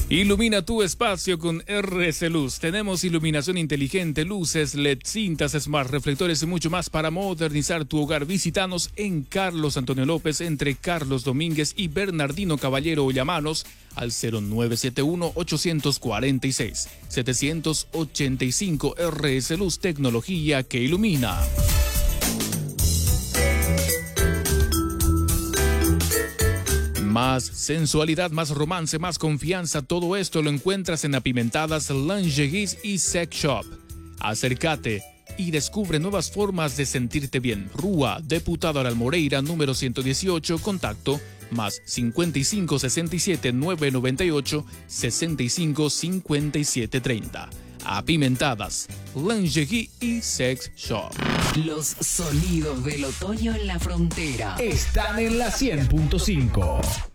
Ilumina tu espacio con RS Luz. Tenemos iluminación inteligente, luces, LED, cintas smart, reflectores y mucho más para modernizar tu hogar. Visítanos en Carlos Antonio López, entre Carlos Domínguez y Bernardino Caballero, o llamanos al 0971-846-785. RS Luz, tecnología que ilumina. Más sensualidad, más romance, más confianza, todo esto lo encuentras en Apimentadas Lingeries y Sex Shop. Acércate y descubre nuevas formas de sentirte bien. Rúa, Deputado Aral Moreira, número 118, contacto más 55 67 998 65 57 30. Apimentadas Lingerie y Sex Shop. Los sonidos del otoño en la frontera están en la 100.5.